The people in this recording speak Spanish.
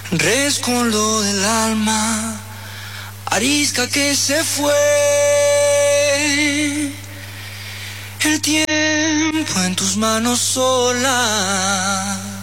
rescoldo del alma, arisca que se fue. El tiempo en tus manos solas